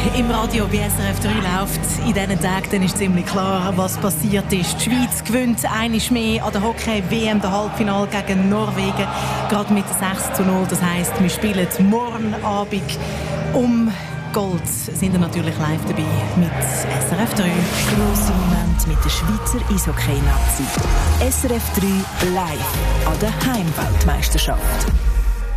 im Radio bei SRF 3 läuft in diesen Tagen, dann ist ziemlich klar, was passiert ist. Die Schweiz gewinnt einmal mehr an der Hockey-WM, der Halbfinale gegen Norwegen, gerade mit 6:0. Das heisst, wir spielen morgen Abend um Gold. Sind wir natürlich live dabei mit SRF 3. Grosse Momente mit der Schweizer Eishockey-Nazi. SRF 3 live an der Heimweltmeisterschaft.